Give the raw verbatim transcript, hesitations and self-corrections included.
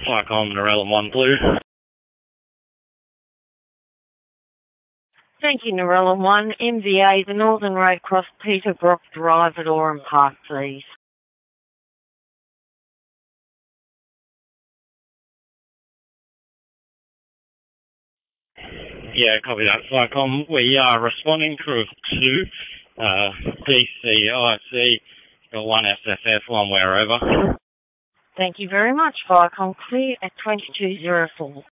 Flycom Narellan one Blue. Thank you, Narellan one. M V A, the Northern Road Cross, Peter Brook Drive at Oran Park, please. Yeah, copy that. Flycom, we are responding to two, uh, D C I C, one S F F, one wherever. Thank you very much, Flycom. Clear at twenty-two oh four.